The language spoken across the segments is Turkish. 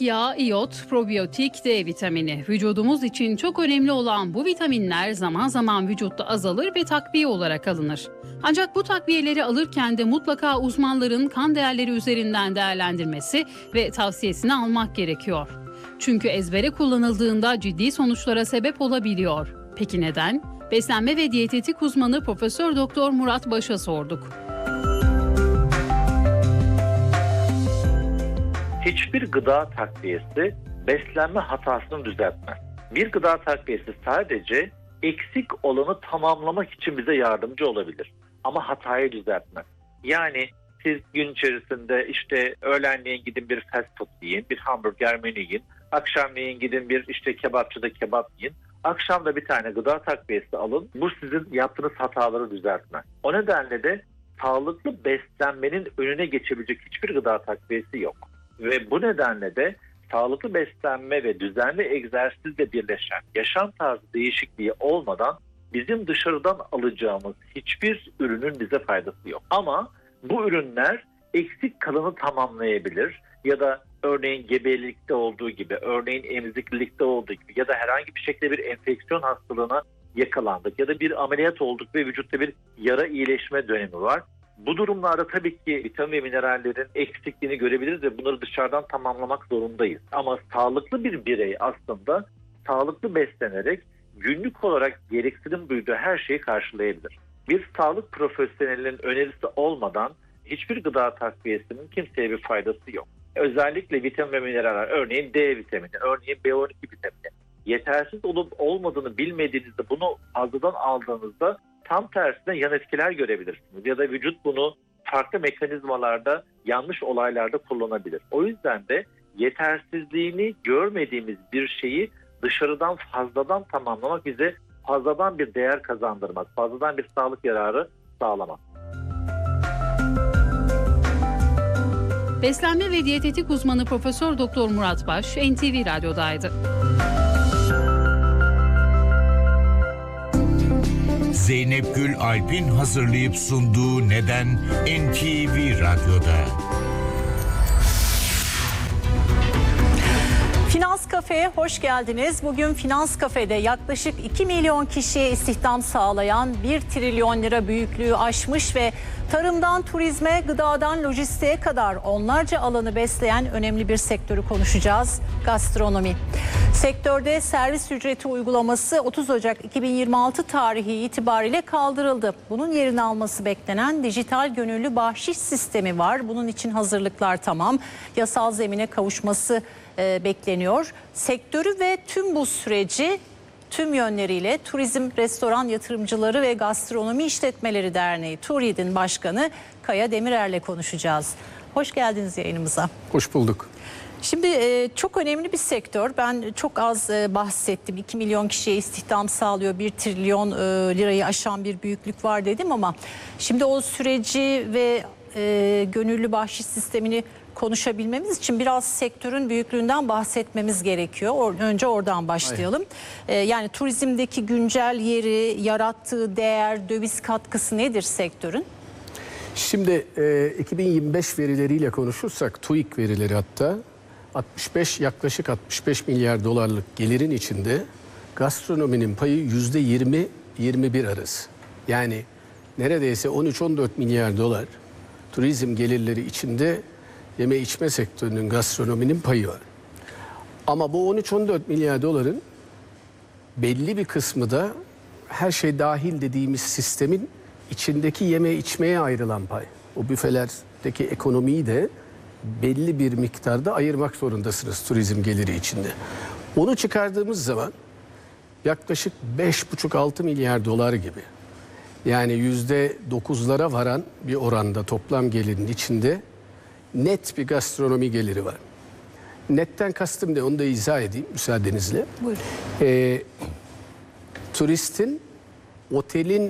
yağ, iyot, probiyotik, D vitamini. Vücudumuz için çok önemli olan bu vitaminler zaman zaman vücutta azalır ve takviye olarak alınır. Ancak bu takviyeleri alırken de mutlaka uzmanların kan değerleri üzerinden değerlendirmesi ve tavsiyesini almak gerekiyor. Çünkü ezbere kullanıldığında ciddi sonuçlara sebep olabiliyor. Peki neden? Beslenme ve diyetetik uzmanı Profesör Doktor Murat Baş'a sorduk. Hiçbir gıda takviyesi beslenme hatasını düzeltmez. Bir gıda takviyesi sadece eksik olanı tamamlamak için bize yardımcı olabilir. Ama hatayı düzeltmez. Yani siz gün içerisinde öğlenleyin gidin bir fast food yiyin, bir hamburger menü yiyin. Akşamleyin gidin bir kebapçıda kebap yiyin. Akşam da bir tane gıda takviyesi alın. Bu sizin yaptığınız hataları düzeltmez. O nedenle de sağlıklı beslenmenin önüne geçebilecek hiçbir gıda takviyesi yok. Ve bu nedenle de sağlıklı beslenme ve düzenli egzersizle birleşen yaşam tarzı değişikliği olmadan bizim dışarıdan alacağımız hiçbir ürünün bize faydası yok. Ama bu ürünler eksik kalanı tamamlayabilir ya da örneğin gebelikte olduğu gibi, örneğin emziklilikte olduğu gibi ya da herhangi bir şekilde bir enfeksiyon hastalığına yakalandık ya da bir ameliyat olduk ve vücutta bir yara iyileşme dönemi var. Bu durumlarda tabii ki vitamin ve minerallerin eksikliğini görebiliriz ve bunları dışarıdan tamamlamak zorundayız. Ama sağlıklı bir birey aslında sağlıklı beslenerek günlük olarak gereksinim duyduğu her şeyi karşılayabilir. Bir sağlık profesyonelinin önerisi olmadan hiçbir gıda takviyesinin kimseye bir faydası yok. Özellikle vitamin ve mineraller, örneğin D vitamini, örneğin B12 vitamini yetersiz olup olmadığını bilmediğinizde bunu fazladan aldığınızda tam tersine yan etkiler görebilirsiniz. Ya da vücut bunu farklı mekanizmalarda, yanlış olaylarda kullanabilir. O yüzden de yetersizliğini görmediğimiz bir şeyi dışarıdan fazladan tamamlamak bize fazladan bir değer kazandırmaz. Fazladan bir sağlık yararı sağlamaz. Beslenme ve diyetetik uzmanı Profesör Doktor Murat Baş, NTV Radyo'daydı. Zeynep Gül Alp'in hazırlayıp sunduğu Neden NTV Radyo'da. Finans Kafe'ye hoş geldiniz. Bugün Finans Kafe'de yaklaşık 2 milyon kişiye istihdam sağlayan 1 trilyon lira büyüklüğü aşmış ve tarımdan turizme, gıdadan lojistiğe kadar onlarca alanı besleyen önemli bir sektörü konuşacağız. Gastronomi. Sektörde servis ücreti uygulaması 30 Ocak 2026 tarihi itibariyle kaldırıldı. Bunun yerini alması beklenen dijital gönüllü bahşiş sistemi var. Bunun için hazırlıklar tamam. Yasal zemine kavuşması bekleniyor. Sektörü ve tüm bu süreci tüm yönleriyle Turizm, Restoran Yatırımcıları ve Gastronomi İşletmeleri Derneği TURİD'in başkanı Kaya Demirer'le konuşacağız. Hoş geldiniz yayınımıza. Hoş bulduk. Şimdi çok önemli bir sektör. Ben çok az bahsettim. 2 milyon kişiye istihdam sağlıyor. 1 trilyon lirayı aşan bir büyüklük var dedim ama şimdi o süreci ve gönüllü bahşiş sistemini konuşabilmemiz için biraz sektörün büyüklüğünden bahsetmemiz gerekiyor. Önce oradan başlayalım. Yani turizmdeki güncel yeri, yarattığı değer, döviz katkısı nedir sektörün? Şimdi 2025 verileriyle konuşursak, TÜİK verileri hatta yaklaşık 65 milyar dolarlık gelirin içinde gastronominin payı %20-21 arası. Yani neredeyse 13-14 milyar dolar turizm gelirleri içinde yeme içme sektörünün, gastronominin payı var. Ama bu 13-14 milyar doların belli bir kısmı da her şey dahil dediğimiz sistemin içindeki yeme içmeye ayrılan pay. O büfelerdeki ekonomiyi de belli bir miktarda ayırmak zorundasınız turizm geliri içinde. Onu çıkardığımız zaman yaklaşık 5,5-6 milyar dolar gibi, yani %9'lara varan bir oranda toplam gelirin içinde net bir gastronomi geliri var. Netten kastım ne, onu da izah edeyim müsaadenizle. Buyurun. Turistin otelin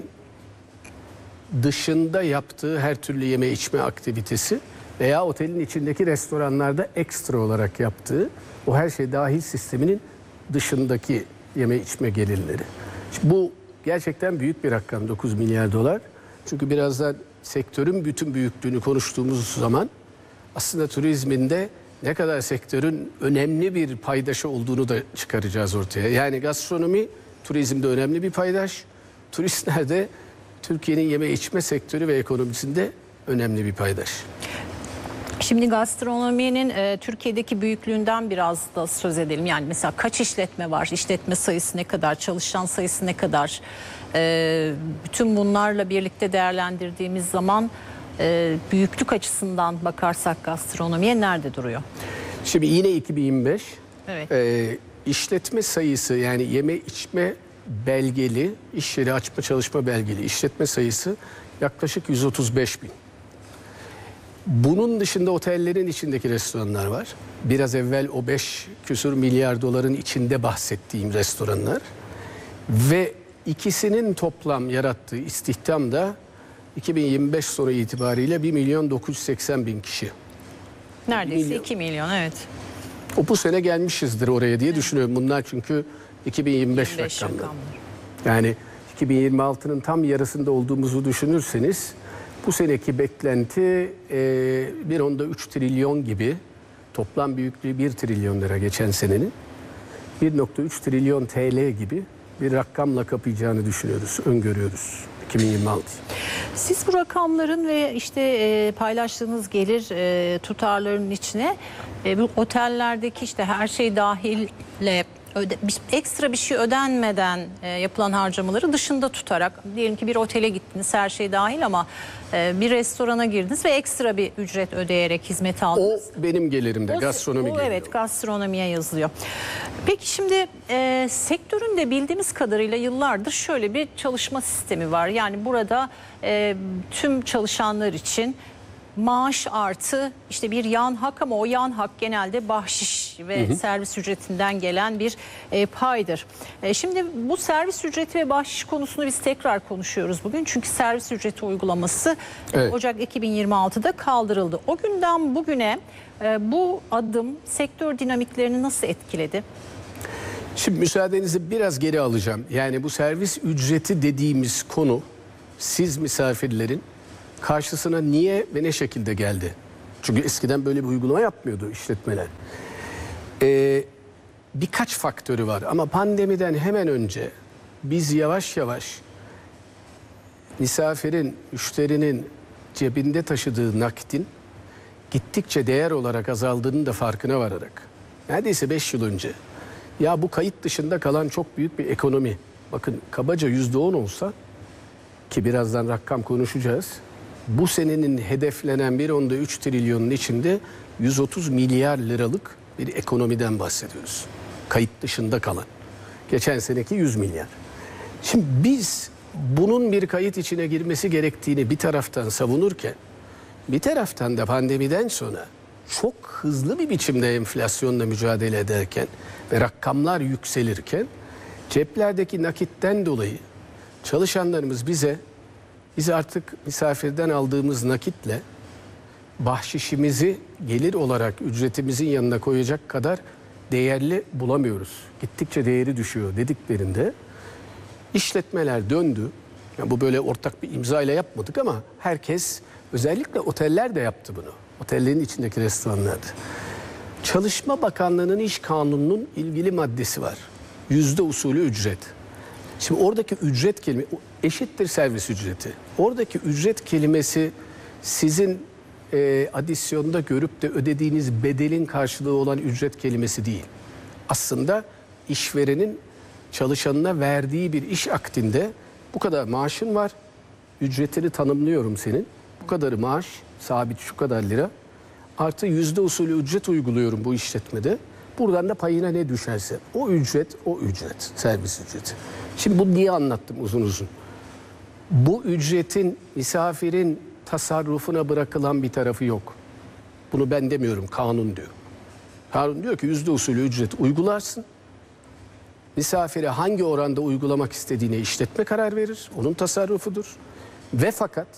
dışında yaptığı her türlü yeme içme aktivitesi veya otelin içindeki restoranlarda ekstra olarak yaptığı o her şey dahil sisteminin dışındaki yeme içme gelirleri. Şimdi bu gerçekten büyük bir rakam, 9 milyar dolar. Çünkü birazdan sektörün bütün büyüklüğünü konuştuğumuz zaman aslında turizminde ne kadar sektörün önemli bir paydaşı olduğunu da çıkaracağız ortaya. Yani gastronomi turizmde önemli bir paydaş. Turistler de Türkiye'nin yeme içme sektörü ve ekonomisinde önemli bir paydaş. Şimdi gastronominin Türkiye'deki büyüklüğünden biraz da söz edelim. Yani mesela kaç işletme var? İşletme sayısı ne kadar? Çalışan sayısı ne kadar? Bütün bunlarla birlikte değerlendirdiğimiz zaman büyüklük açısından bakarsak gastronomiye nerede duruyor? Şimdi yine 2025 Evet. işletme sayısı, yani yeme içme belgeli, iş yeri açma çalışma belgeli işletme sayısı yaklaşık 135 bin. Bunun dışında otellerin içindeki restoranlar var. Biraz evvel o 5 küsur milyar doların içinde bahsettiğim restoranlar. Ve ikisinin toplam yarattığı istihdam da 2025 sonu itibariyle 1.980.000 kişi. Neredeyse 2 milyon, evet. O bu sene gelmişizdir oraya diye düşünüyorum. Bunlar çünkü 2025 rakamları. Yani 2026'nın tam yarısında olduğumuzu düşünürseniz bu seneki beklenti 1.3 trilyon gibi, toplam büyüklüğü 1 trilyon lira geçen senenin, 1.3 trilyon TL gibi bir rakamla kapayacağını düşünüyoruz, öngörüyoruz 2026. Siz bu rakamların ve işte paylaştığınız gelir tutarlarının içine bu otellerdeki işte her şey dahille ekstra bir şey ödenmeden yapılan harcamaları dışında tutarak, diyelim ki bir otele gittiniz, her şey dahil ama bir restorana girdiniz ve ekstra bir ücret ödeyerek hizmet aldınız. O benim gelirimde, gastronomi geliyor. Evet, gastronomiye yazılıyor. Peki şimdi sektörün de bildiğimiz kadarıyla yıllardır şöyle bir çalışma sistemi var. Yani burada tüm çalışanlar için maaş artı işte bir yan hak, ama o yan hak genelde bahşiş ve servis ücretinden gelen bir paydır. Şimdi bu servis ücreti ve bahşiş konusunu biz tekrar konuşuyoruz bugün. Çünkü servis ücreti uygulaması Ocak 2026'da kaldırıldı. O günden bugüne bu adım sektör dinamiklerini nasıl etkiledi? Şimdi müsaadenizi biraz geri alacağım. Yani bu servis ücreti dediğimiz konu, siz misafirlerin karşısına niye ve ne şekilde geldi? Çünkü eskiden böyle bir uygulama yapmıyordu işletmeler. Birkaç faktörü var ama pandemiden hemen önce biz yavaş yavaş misafirin, müşterinin cebinde taşıdığı nakitin gittikçe değer olarak azaldığının da farkına vararak, neredeyse 5 yıl önce, ya bu kayıt dışında kalan çok büyük bir ekonomi, bakın kabaca %10 olsa, ki birazdan rakam konuşacağız, bu senenin hedeflenen 1.3 trilyonun içinde 130 milyar liralık bir ekonomiden bahsediyoruz. Kayıt dışında kalan. Geçen seneki 100 milyar. Şimdi biz bunun bir kayıt içine girmesi gerektiğini bir taraftan savunurken, bir taraftan da pandemiden sonra çok hızlı bir biçimde enflasyonla mücadele ederken ve rakamlar yükselirken, ceplerdeki nakitten dolayı çalışanlarımız biz artık misafirden aldığımız nakitle bahşişimizi gelir olarak ücretimizin yanına koyacak kadar değerli bulamıyoruz. Gittikçe değeri düşüyor dediklerinde işletmeler döndü. Yani bu böyle ortak bir imza ile yapmadık ama herkes, özellikle oteller de yaptı bunu. Otellerin içindeki restoranlarda. Çalışma Bakanlığı'nın iş kanununun ilgili maddesi var. Yüzde usulü ücret. Şimdi oradaki ücret kelime eşittir servis ücreti. Oradaki ücret kelimesi sizin adisyonda görüp de ödediğiniz bedelin karşılığı olan ücret kelimesi değil. Aslında işverenin çalışanına verdiği bir iş akdinde bu kadar maaşın var, ücretini tanımlıyorum senin. Bu kadarı maaş, sabit şu kadar lira. Artı yüzde usulü ücret uyguluyorum bu işletmede. Buradan da payına ne düşerse o ücret, servis ücreti. Şimdi bunu niye anlattım uzun uzun? Bu ücretin misafirin tasarrufuna bırakılan bir tarafı yok. Bunu ben demiyorum, kanun diyor. Kanun diyor ki yüzde usulü ücret uygularsın. Misafire hangi oranda uygulamak istediğine işletme karar verir. Onun tasarrufudur. Ve fakat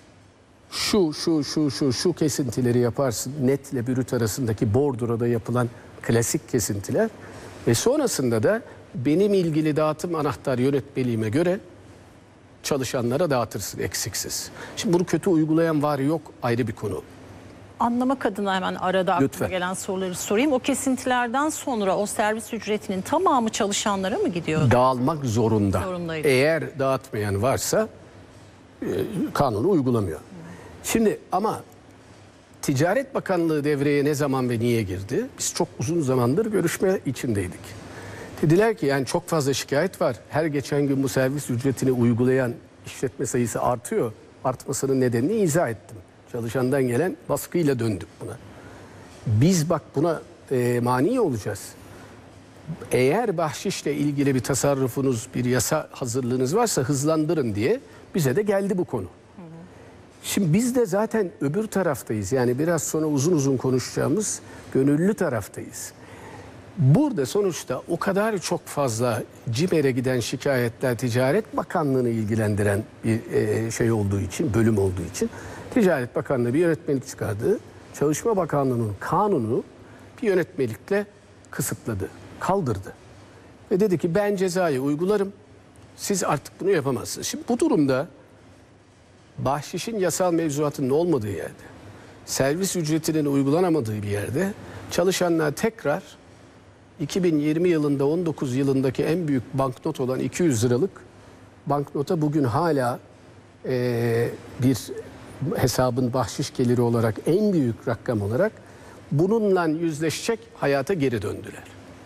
şu kesintileri yaparsın. Netle brüt arasındaki bordroda yapılan klasik kesintiler. Ve sonrasında da benim ilgili dağıtım anahtar yönetmeliğime göre çalışanlara dağıtırsın eksiksiz. Şimdi bunu kötü uygulayan var yok ayrı bir konu. anlamak adına hemen arada aklıma Lütfen. gelen soruları sorayım. O kesintilerden sonra o servis ücretinin tamamı çalışanlara mı gidiyor? Dağılmak zorunda. Zorundaydı. Eğer dağıtmayan varsa kanunu uygulamıyor. Şimdi ama Ticaret Bakanlığı devreye ne zaman ve niye girdi? Biz çok uzun zamandır görüşme içindeydik. Dediler ki yani çok fazla şikayet var. Her geçen gün bu servis ücretini uygulayan işletme sayısı artıyor. Artmasının nedenini izah ettim. Çalışandan gelen baskıyla döndük buna. Biz bak buna mani olacağız. Eğer bahşişle ilgili bir tasarrufunuz, bir yasa hazırlığınız varsa hızlandırın diye bize de geldi bu konu. Şimdi biz de zaten öbür taraftayız. Yani biraz sonra uzun uzun konuşacağımız gönüllü taraftayız. Burada sonuçta o kadar çok fazla CİMER'e giden şikayetler Ticaret Bakanlığı'nı ilgilendiren bir şey olduğu için, bölüm olduğu için Ticaret Bakanlığı bir yönetmelik çıkardı. Çalışma Bakanlığı'nın kanunu bir yönetmelikle kısıtladı, kaldırdı. Ve dedi ki ben cezayı uygularım, siz artık bunu yapamazsınız. Şimdi bu durumda bahşişin yasal mevzuatının olmadığı yerde, servis ücretinin uygulanamadığı bir yerde çalışanlar tekrar 2020 yılında 19 yılındaki en büyük banknot olan 200 liralık banknota bugün hala bir hesabın bahşiş geliri olarak en büyük rakam olarak bununla yüzleşecek hayata geri döndüler.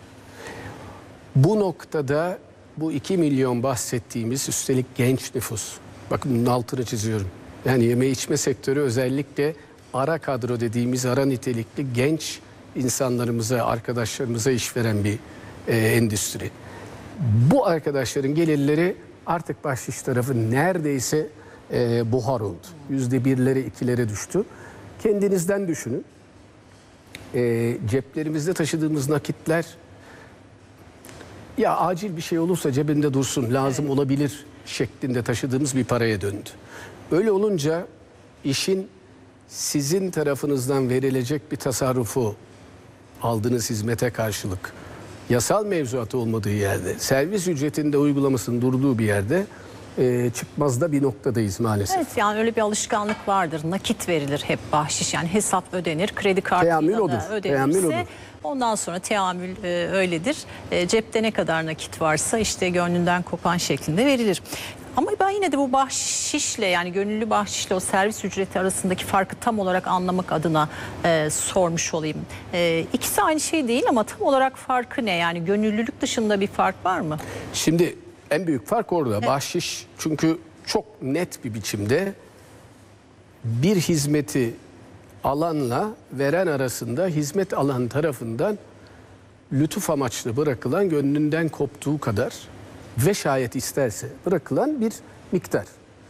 Bu noktada bu 2 milyon bahsettiğimiz üstelik genç nüfus, bakın bunun altını çiziyorum. Yani yeme içme sektörü özellikle ara kadro dediğimiz ara nitelikli genç insanlarımıza, arkadaşlarımıza iş veren bir endüstri. Bu arkadaşların gelirleri artık bahşiş tarafı neredeyse buhar oldu. %1'lere 2'lere düştü. Kendinizden düşünün. Ceplerimizde taşıdığımız nakitler ya acil bir şey olursa cebinde dursun, lazım olabilir şeklinde taşıdığımız bir paraya döndü. Öyle olunca işin sizin tarafınızdan verilecek bir tasarrufu aldığınız hizmete karşılık yasal mevzuatı olmadığı yerde, servis ücretinde uygulamasının durduğu bir yerde çıkmazda bir noktadayız maalesef. Evet, yani öyle bir alışkanlık vardır. Nakit verilir hep bahşiş, yani hesap ödenir, kredi Teamül kartıyla odur, da teamül ödenirse odur. ondan sonra teamül öyledir. Cepte ne kadar nakit varsa işte gönlünden kopan şeklinde verilir. Ama ben yine de bu bahşişle, yani gönüllü bahşişle o servis ücreti arasındaki farkı tam olarak anlamak adına sormuş olayım. İkisi aynı şey değil ama tam olarak farkı ne? Yani gönüllülük dışında bir fark var mı? Şimdi en büyük fark orada. Evet. Bahşiş çünkü çok net bir biçimde bir hizmeti alanla veren arasında hizmet alan tarafından lütuf amaçlı bırakılan, gönlünden koptuğu kadar ve şayet isterse bırakılan bir miktar.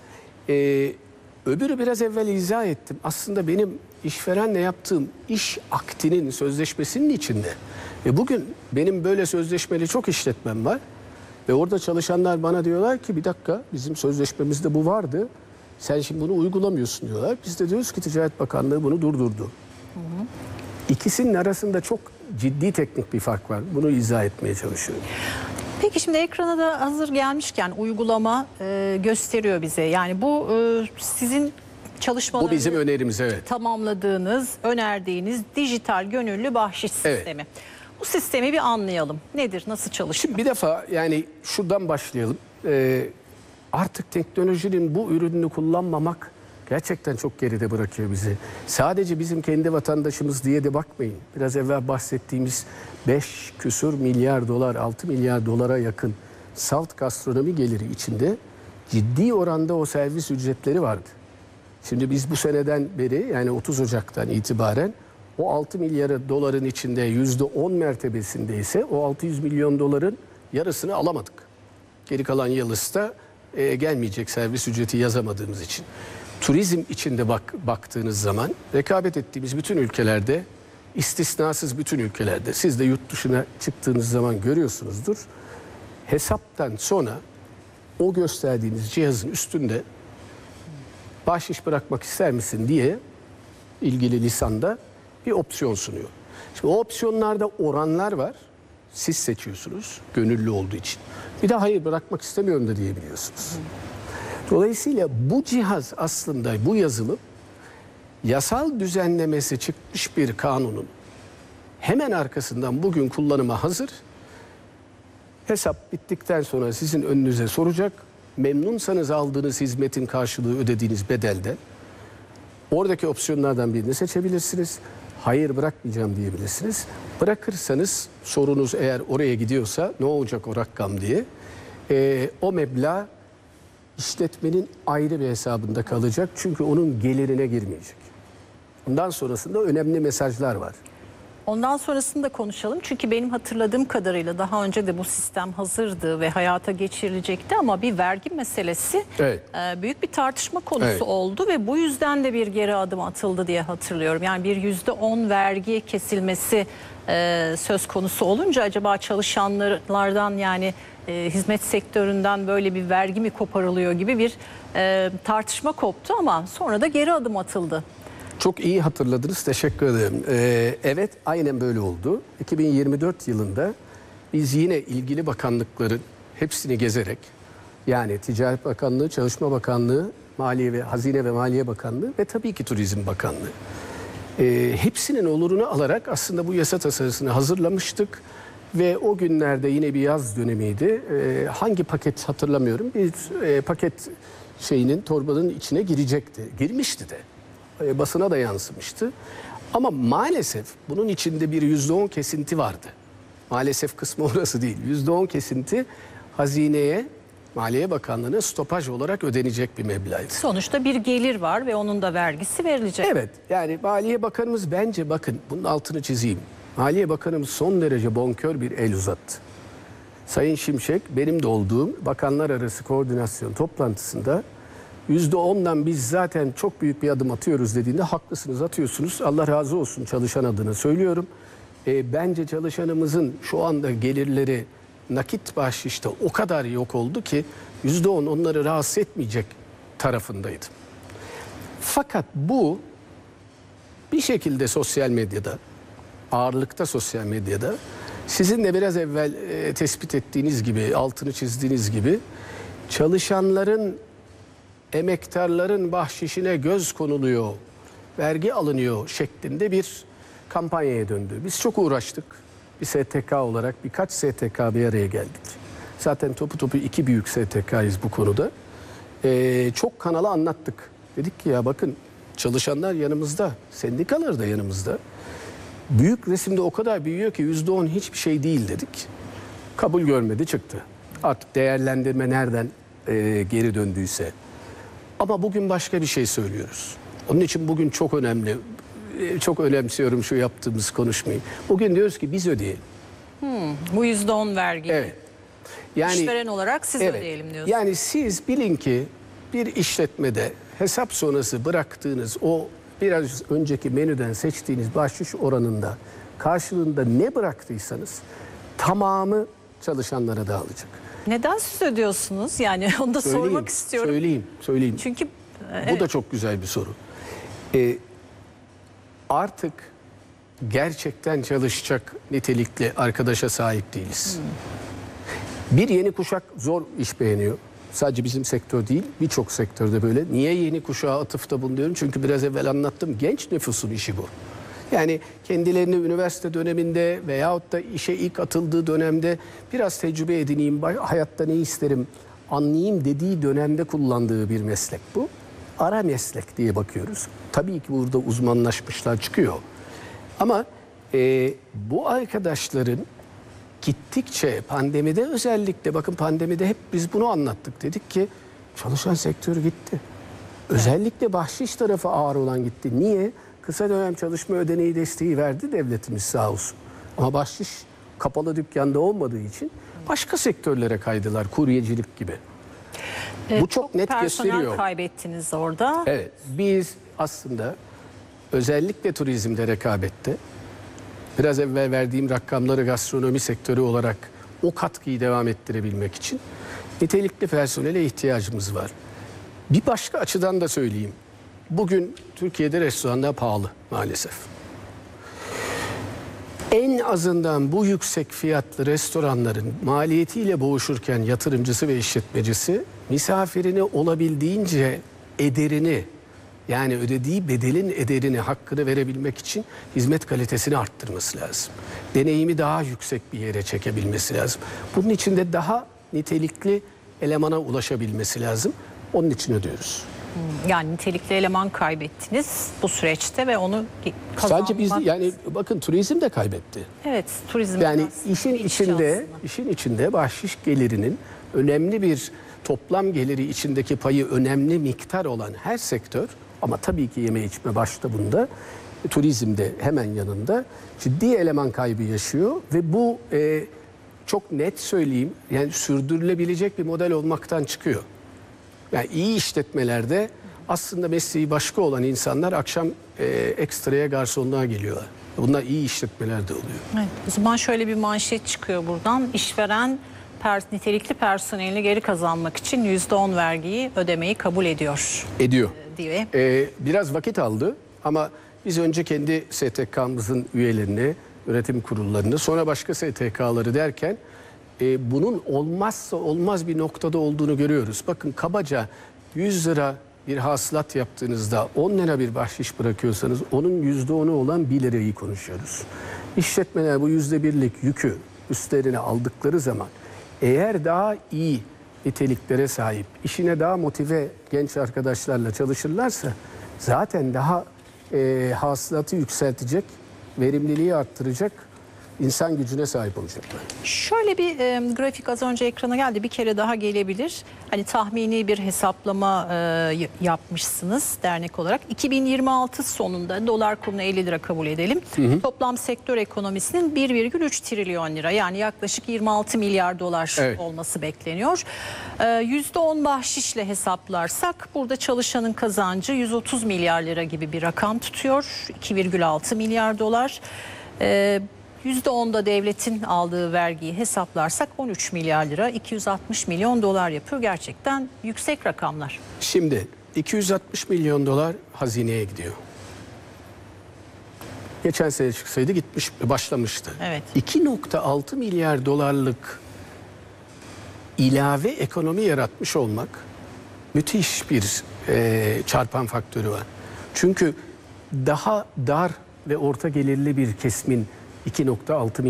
Öbürü biraz evvel izah ettim. Aslında benim işverenle yaptığım iş akdinin, sözleşmesinin içinde. Ve bugün benim böyle sözleşmeli çok işletmem var. Ve orada çalışanlar bana diyorlar ki bir dakika, bizim sözleşmemizde bu vardı. Sen şimdi bunu uygulamıyorsun diyorlar. Biz de diyoruz ki Ticaret Bakanlığı bunu durdurdu. İkisinin arasında çok ciddi teknik bir fark var. Bunu izah etmeye çalışıyorum. Peki şimdi ekrana da hazır gelmişken uygulama gösteriyor bize. Yani bu sizin çalışmalarınızı Bu bizim önerimiz, evet. tamamladığınız, önerdiğiniz dijital gönüllü bahşiş sistemi. Bu sistemi bir anlayalım. Nedir, nasıl çalışıyor? Şimdi bir defa yani şuradan başlayalım. Artık teknolojinin bu ürününü kullanmamak gerçekten çok geride bırakıyor bizi. Sadece bizim kendi vatandaşımız diye de bakmayın. Biraz evvel bahsettiğimiz 5 küsur milyar dolar, 6 milyar dolara yakın salt gastronomi geliri içinde ciddi oranda o servis ücretleri vardı. Şimdi biz bu seneden beri, yani 30 Ocak'tan itibaren o 6 milyar doların içinde %10 mertebesindeyse o 600 milyon doların yarısını alamadık. Geri kalan Yıldız'da gelmeyecek servis ücreti yazamadığımız için. Turizm içinde baktığınız zaman rekabet ettiğimiz bütün ülkelerde, istisnasız bütün ülkelerde, siz de yurt dışına çıktığınız zaman görüyorsunuzdur. Hesaptan sonra o gösterdiğiniz cihazın üstünde bahşiş bırakmak ister misin diye ilgili lisanda bir opsiyon sunuyor. Şimdi o opsiyonlarda oranlar var. Siz seçiyorsunuz gönüllü olduğu için. Bir de hayır bırakmak istemiyorum da diyebiliyorsunuz. Dolayısıyla bu cihaz aslında, bu yazılım yasal düzenlemesi çıkmış bir kanunun hemen arkasından bugün kullanıma hazır. Hesap bittikten sonra sizin önünüze soracak. Memnunsanız aldığınız hizmetin karşılığı ödediğiniz bedelden oradaki opsiyonlardan birini seçebilirsiniz. Hayır bırakmayacağım diyebilirsiniz. Bırakırsanız sorunuz eğer oraya gidiyorsa ne olacak o rakam diye o meblağ işletmenin ayrı bir hesabında kalacak. Çünkü onun gelirine girmeyecek. Ondan sonrasında önemli mesajlar var. Ondan sonrasını da konuşalım. Çünkü benim hatırladığım kadarıyla daha önce de bu sistem hazırdı ve hayata geçirilecekti ama bir vergi meselesi büyük bir tartışma konusu oldu ve bu yüzden de bir geri adım atıldı diye hatırlıyorum. Yani bir %10 vergi kesilmesi söz konusu olunca acaba çalışanlardan yani hizmet sektöründen böyle bir vergi mi koparılıyor gibi bir tartışma koptu ama sonra da geri adım atıldı. Çok iyi hatırladınız. Teşekkür ederim. Evet, aynen böyle oldu. 2024 yılında biz yine ilgili bakanlıkların hepsini gezerek, yani Ticaret Bakanlığı, Çalışma Bakanlığı, Hazine ve Maliye Bakanlığı ve tabii ki Turizm Bakanlığı. Hepsinin olurunu alarak aslında bu yasa tasarısını hazırlamıştık. Ve o günlerde yine bir yaz dönemiydi. Hangi paket hatırlamıyorum. Bir paket torbanın içine girecekti. Girmişti de. Basına da yansımıştı. Ama maalesef bunun içinde bir %10 kesinti vardı. Maalesef kısmı orası değil. %10 kesinti hazineye, Maliye Bakanlığı'na stopaj olarak ödenecek bir meblağdı. Sonuçta bir gelir var ve onun da vergisi verilecek. Evet, yani Maliye Bakanımız bence bakın bunun altını çizeyim. Maliye Bakanımız son derece bonkör bir el uzattı. Sayın Şimşek benim de olduğum bakanlar arası koordinasyon toplantısında %10'dan biz zaten çok büyük bir adım atıyoruz dediğinde haklısınız, atıyorsunuz. Allah razı olsun çalışan adına söylüyorum. Bence çalışanımızın şu anda gelirleri nakit bahşişte o kadar yok oldu ki %10 onları rahatsız etmeyecek tarafındaydı. Fakat bu bir şekilde sosyal medyada, ağırlıkta sosyal medyada sizin de biraz evvel tespit ettiğiniz gibi, altını çizdiğiniz gibi çalışanların, emektarların bahşişine göz konuluyor, vergi alınıyor şeklinde bir kampanyaya döndü. Biz çok uğraştık. Bir STK olarak birkaç STK bir araya geldik. Zaten topu 2 büyük STK'yız bu konuda. Çok kanala anlattık. Dedik ki ya bakın çalışanlar yanımızda, sendikalar da yanımızda. Büyük resimde o kadar büyüyor ki %10 hiçbir şey değil dedik. Kabul görmedi, çıktı. Artık değerlendirme nereden geri döndüyse. Ama bugün başka bir şey söylüyoruz. Onun için bugün çok önemli, çok önemsiyorum şu yaptığımız konuşmayı. Bugün diyoruz ki biz ödeyelim. Bu %10 vergi. Evet. Yani, İşveren olarak siz ödeyelim diyorsunuz. Yani siz bilin ki bir işletmede hesap sonrası bıraktığınız o biraz önceki menüden seçtiğiniz bahşiş oranında karşılığında ne bıraktıysanız tamamı çalışanlara dağılacak. Neden siz ödüyorsunuz? Yani onu da sormak istiyorum. Söyleyeyim. Çünkü bu da çok güzel bir soru. Artık gerçekten çalışacak nitelikli arkadaşa sahip değiliz. Bir yeni kuşak zor iş beğeniyor. Sadece bizim sektör değil, birçok sektörde böyle. Niye yeni kuşağa atıfta bulunuyorum? Çünkü biraz evvel anlattım, genç nüfusun işi bu. Yani kendilerini üniversite döneminde veyahut da işe ilk atıldığı dönemde biraz tecrübe edineyim, hayatta ne isterim anlayayım dediği dönemde kullandığı bir meslek bu. Ara meslek diye bakıyoruz. Tabii ki burada uzmanlaşmışlar çıkıyor. Ama bu arkadaşların gittikçe pandemide özellikle bakın pandemide hep biz bunu anlattık. Dedik ki çalışan sektör gitti. Özellikle bahşiş tarafı ağır olan gitti. Niye? Kısa dönem çalışma ödeneği desteği verdi devletimiz sağ olsun. Ama bahşiş kapalı dükkanda olmadığı için başka sektörlere kaydılar. Kuryecilik gibi. Bu çok net gösteriyor. Personel kaybettiniz orada. Evet. Biz aslında özellikle turizmde rekabette biraz evvel verdiğim rakamları gastronomi sektörü olarak o katkıyı devam ettirebilmek için nitelikli personele ihtiyacımız var. Bir başka açıdan da söyleyeyim. Bugün Türkiye'de restoranlar pahalı maalesef. En azından bu yüksek fiyatlı restoranların maliyetiyle boğuşurken yatırımcısı ve işletmecisi misafirini olabildiğince ederini Yani ödediği bedelin ederini, hakkını verebilmek için hizmet kalitesini arttırması lazım. Deneyimi daha yüksek bir yere çekebilmesi lazım. Bunun için de daha nitelikli elemana ulaşabilmesi lazım. Onun için ödüyoruz. Yani nitelikli eleman kaybettiniz bu süreçte ve onu kazanmak... Sadece biz yani bakın turizm de kaybetti. Evet, turizm... Yani işin içinde bahşiş gelirinin önemli bir toplam geliri içindeki payı önemli miktar olan her sektör, ama tabii ki yeme içme başta bunda, turizmde hemen yanında ciddi eleman kaybı yaşıyor ve bu çok net söyleyeyim, yani sürdürülebilecek bir model olmaktan çıkıyor. Yani iyi işletmelerde aslında mesleği başka olan insanlar akşam ekstraya garsonluğa geliyorlar. Bunlar iyi işletmelerde oluyor. Evet, o zaman şöyle bir manşet çıkıyor buradan. İşveren nitelikli personelini geri kazanmak için %10 vergiyi ödemeyi kabul ediyor. Ediyor. Diye. Biraz vakit aldı ama biz önce kendi STK'mızın üyelerini, yönetim kurullarını, sonra başka STK'ları derken bunun olmazsa olmaz bir noktada olduğunu görüyoruz. Bakın kabaca 100 lira bir hasılat yaptığınızda 10 lira bir bahşiş bırakıyorsanız onun %10'u olan 1 lirayı konuşuyoruz. İşletmeler bu %1'lik yükü üstlerine aldıkları zaman eğer daha iyi niteliklere sahip, işine daha motive genç arkadaşlarla çalışırlarsa zaten daha hasılatı yükseltecek, verimliliği arttıracak insan gücüne sahip olacaklar. Şöyle bir grafik az önce ekrana geldi. Bir kere daha gelebilir. Hani tahmini bir hesaplama yapmışsınız dernek olarak. 2026 sonunda dolar kurunu 50 lira kabul edelim. Toplam sektör ekonomisinin 1,3 trilyon lira, yani yaklaşık 26 milyar dolar olması bekleniyor. %10 bahşişle hesaplarsak burada çalışanın kazancı 130 milyar lira gibi bir rakam tutuyor. 2,6 milyar dolar. %10'da devletin aldığı vergiyi hesaplarsak 13 milyar lira, 260 milyon dolar yapıyor. Gerçekten yüksek rakamlar. Şimdi 260 milyon dolar hazineye gidiyor. Geçen sene çıksaydı başlamıştı. Evet. 2,6 milyar dolarlık ilave ekonomi yaratmış olmak müthiş bir çarpan faktörü var. Çünkü daha dar ve orta gelirli bir kesimin 2,6